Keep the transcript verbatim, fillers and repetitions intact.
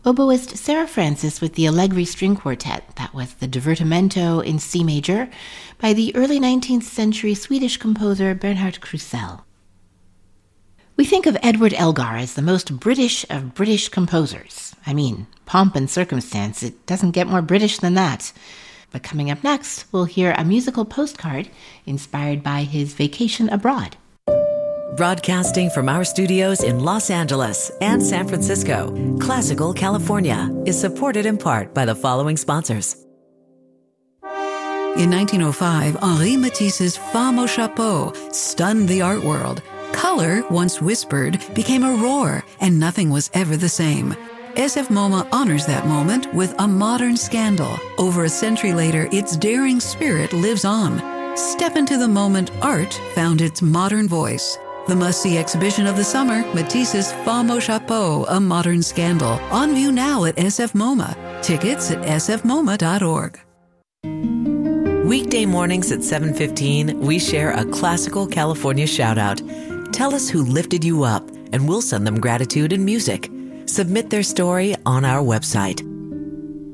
Oboist Sarah Francis with the Allegri String Quartet. That was the Divertimento in C major by the early nineteenth century Swedish composer Bernhard Krusell. We think of Edward Elgar as the most British of British composers. I mean, pomp and circumstance, it doesn't get more British than that. But coming up next, we'll hear a musical postcard inspired by his vacation abroad. Broadcasting from our studios in Los Angeles and San Francisco, Classical California is supported in part by the following sponsors. In nineteen oh five, Henri Matisse's Femme au Chapeau stunned the art world. Color, once whispered, became a roar, and nothing was ever the same. S F MoMA honors that moment with a modern scandal. Over a century later, its daring spirit lives on. Step into the moment art found its modern voice. The must-see exhibition of the summer, Matisse's Femme au Chapeau, A Modern Scandal. On view now at S F MoMA. Tickets at s f moma dot org. Weekday mornings at seven fifteen, we share a Classical California shout-out. Tell us who lifted you up, and we'll send them gratitude and music. Submit their story on our website.